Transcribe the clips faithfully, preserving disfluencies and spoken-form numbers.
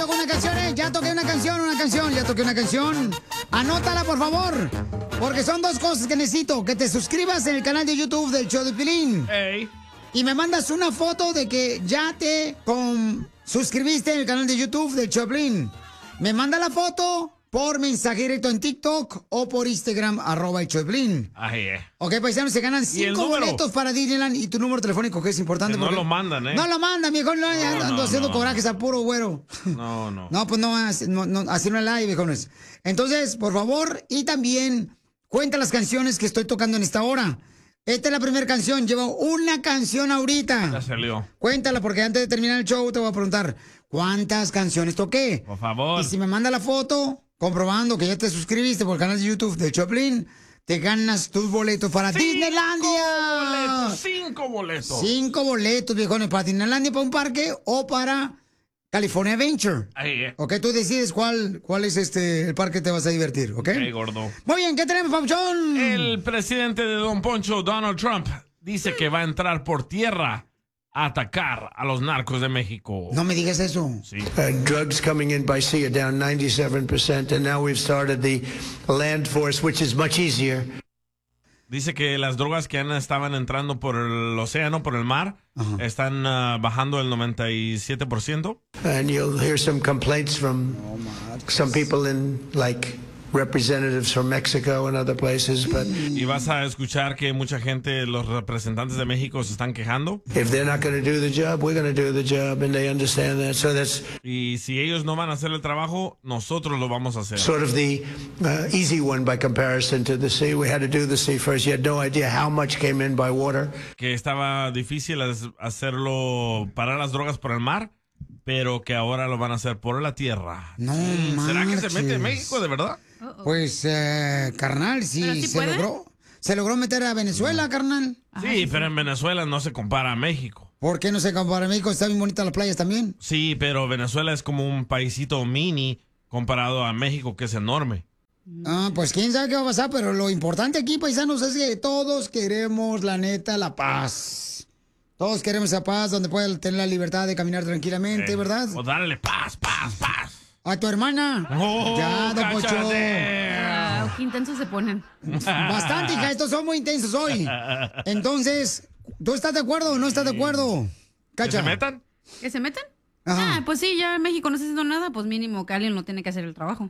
Toco una canción, eh. Ya toqué una canción, una canción, ya toqué una canción. Anótala, por favor. Porque son dos cosas que necesito. Que te suscribas en el canal de YouTube del show de Piolín. Hey. Y me mandas una foto de que ya te con... suscribiste en el canal de YouTube del show de Piolín. Me manda la foto por mensaje directo en TikTok o por Instagram, arroba el show de Piolín. Ahí es. Ok, paisanos, se ganan cinco boletos para Disneyland y tu número telefónico, que es importante. Que no porque... lo mandan, ¿eh? No lo mandan, viejo. No, no, ando no, haciendo no. corajes a puro güero. No, no. No, pues no, no, no así no es live, viejones. Entonces, por favor, y también cuenta las canciones que estoy tocando en esta hora. Esta es la primera canción, llevo una canción ahorita. Ya salió. Cuéntala, porque antes de terminar el show te voy a preguntar, ¿cuántas canciones toqué? Por favor. Y si me manda la foto, comprobando que ya te suscribiste por el canal de YouTube de Choplin, te ganas tus boletos para Cinco Disneylandia. boletos, cinco boletos. Cinco boletos, viejones, para Disneylandia, para un parque o para California Adventure. Ahí, eh. Ok, tú decides cuál, cuál es este el parque que te vas a divertir, ¿ok? Ok, gordo. Muy bien, ¿qué tenemos, Papuchón? El presidente de Don Poncho, Donald Trump, dice que va a entrar por tierra a atacar a los narcos de México. No me digas eso. Sí. Uh, drugs coming in by sea are down ninety-seven percent, and now we've started the land force, which is much easier. Dice que las drogas que han- estaban entrando por el océano, por el mar, Ajá. están ah, bajando el noventa y siete por ciento. And you'll hear some complaints from some people in, like, representatives from Mexico and other places, but Y vas a escuchar que mucha gente, los representantes de México, se están quejando. if they're not going to do the job, we're going to do the job, and they understand that. So that's Y si ellos no van a hacer el trabajo, nosotros lo vamos a hacer. sort of the uh, easy one by comparison to the sea. We had to do the sea first. You had no idea how much came in by water. Que estaba difícil as- hacerlo, parar las drogas por el mar, pero que ahora lo van a hacer por la tierra. No ¿Será que se marches. mete en México, de verdad? Pues, eh, carnal, sí, ¿Pero sí se puede? logró. Se logró meter a Venezuela, carnal. Sí, pero en Venezuela no se compara a México. ¿Por qué no se compara a México? Están bien bonitas las playas también. Sí, pero Venezuela es como un paisito mini comparado a México, que es enorme. Ah, pues quién sabe qué va a pasar, pero lo importante aquí, paisanos, es que todos queremos, la neta, la paz. Todos queremos esa paz donde pueda tener la libertad de caminar tranquilamente, Eh, ¿verdad? O darle paz, paz, paz. A tu hermana. Oh, ya, don Pocho. cállate. Ah, qué intensos se ponen. Bastante, hija, estos son muy intensos hoy. Entonces, ¿tú estás de acuerdo o no estás de acuerdo? ¿Que Cacha. se metan? ¿Que se metan? Ajá. Ah, pues sí, ya en México no está haciendo nada, pues mínimo que alguien lo tiene que hacer el trabajo.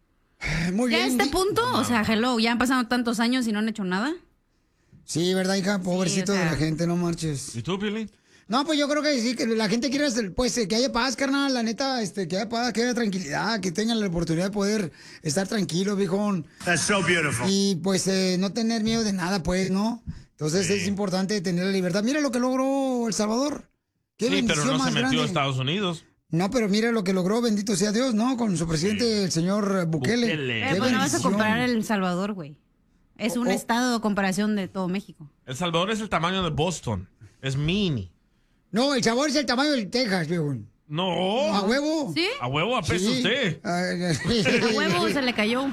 Muy Ya a bien. este Di- punto, o sea, hello, ya han pasado tantos años y no han hecho nada. Sí, ¿verdad, hija? Pobrecito o sea- de la gente, no marches. ¿Y tú, Pili? No, pues yo creo que sí, que la gente quiere, hacer, pues, eh, que haya paz, carnal, la neta, este, que haya paz, que haya tranquilidad, que tengan la oportunidad de poder estar tranquilos, viejón. That's so beautiful. Y, pues, eh, no tener miedo de nada, pues, ¿no? Entonces es importante tener la libertad. Mira lo que logró El Salvador. Qué Sí, bendición pero no más se metió grande. a Estados Unidos. No, pero mira lo que logró, bendito sea Dios, ¿no? Con su presidente, el señor Bukele. Bukele. Pero Qué pues no vas a bendición. comparar El Salvador, güey. Es un Oh, oh. estado de comparación de todo México. El Salvador es el tamaño de Boston. Es mini. No, el sabor es el tamaño del Texas, viejón. No. ¿A huevo? ¿Sí? A huevo apesta Sí. usted. A huevo se le cayó.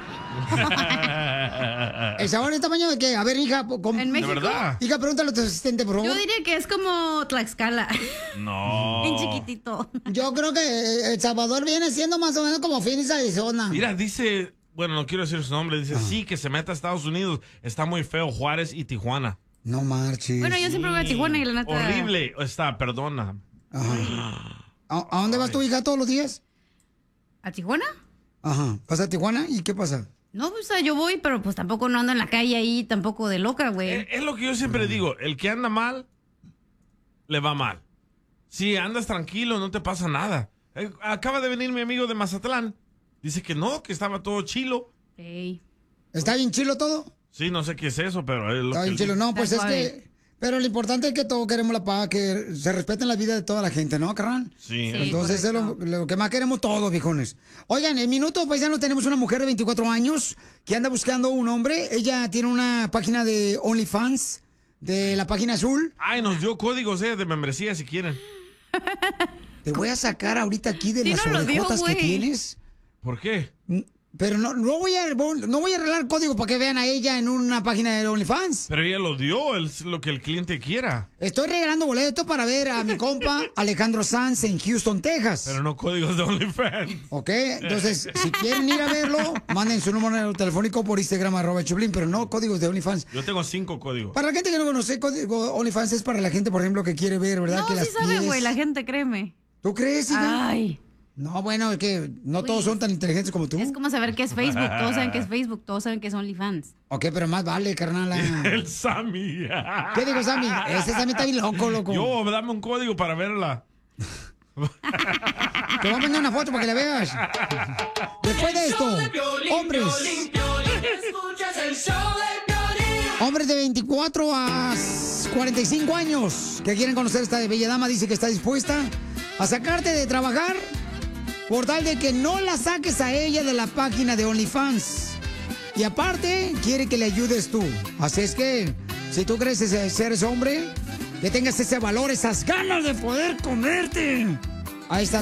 ¿El sabor es tamaño de qué? A ver, hija, po- com- En De México. verdad. hija, pregúntale a tu asistente, por favor. Yo diría que es como Tlaxcala. No. En chiquitito. Yo creo que El Salvador viene siendo más o menos como Phoenix, Arizona. Mira, dice, bueno, no quiero decir su nombre, dice, sí, que se meta a Estados Unidos. Está muy feo Juárez y Tijuana. No marches. Bueno, yo siempre voy a Tijuana y la neta. Horrible está, perdona. Ajá. ¿A, a dónde vas tu hija todos los días? ¿A Tijuana? Ajá. ¿Vas a Tijuana? ¿Y qué pasa? No, pues o sea, yo voy, pero pues tampoco no ando en la calle ahí, tampoco de loca, güey. Es, es lo que yo siempre digo, el que anda mal, le va mal. Si andas tranquilo, no te pasa nada. Eh, Acaba de venir mi amigo de Mazatlán. Dice que no, que estaba todo chilo. Ey. ¿Está bien chilo todo? Sí, no sé qué es eso, pero es lo Está que bien él chilo. dice. No, pues Está es que... Pero lo importante es que todos queremos la paz, que se respeten la vida de toda la gente, ¿no, carnal? Sí, Sí. Entonces es lo, lo que más queremos todos, viejones. Oigan, en Minuto Paisano tenemos una mujer de veinticuatro años que anda buscando un hombre. Ella tiene una página de OnlyFans, de la página azul. Ay, nos dio códigos eh, de membresía si quieren. Te voy a sacar ahorita aquí de Sí, las nos lo dio, orejotas que güey. tienes. ¿Por qué? Pero no, no voy a no voy a arreglar código para que vean a ella en una página de OnlyFans. Pero ella lo dio, es lo que el cliente quiera. Estoy regalando boletos para ver a mi compa Alejandro Sanz en Houston, Texas. Pero no códigos de OnlyFans. Ok, entonces, si quieren ir a verlo, manden su número telefónico por Instagram, arroba Choplin, pero no códigos de OnlyFans. Yo tengo cinco códigos. Para la gente que no conoce, código OnlyFans es para la gente, por ejemplo, que quiere ver, ¿verdad? No, que sí las sabe, pies- güey, la gente, créeme. ¿Tú crees, hija? Ay. No, bueno, es que no todos son tan inteligentes como tú. Es como saber qué es Facebook. Todos saben qué es Facebook, todos saben qué es OnlyFans. Ok, pero más vale, carnal. El Sammy. ¿Qué digo, Sammy? Ese Sammy está bien loco, loco. Yo, dame un código para verla. Te voy a mandar una foto para que la veas. Después de esto, hombres. Hombres de veinticuatro a cuarenta y cinco años que quieren conocer a esta bella dama, dice que está dispuesta a sacarte de trabajar por tal de que no la saques a ella de la página de OnlyFans. Y aparte, quiere que le ayudes tú. Así es que, si tú crees ese- ser ese hombre, que tengas ese valor, esas ganas de poder comerte a esta